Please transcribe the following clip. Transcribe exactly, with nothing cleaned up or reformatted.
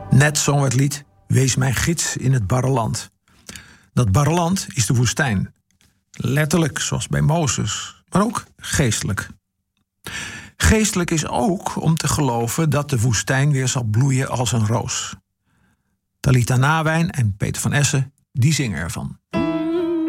Net zong het lied Wees mijn gids in het barre land. Dat barre land is de woestijn. Letterlijk, zoals bij Mozes, maar ook geestelijk. Geestelijk is ook om te geloven dat de woestijn weer zal bloeien als een roos. Talita Nawijn en Peter van Essen, die zingen ervan.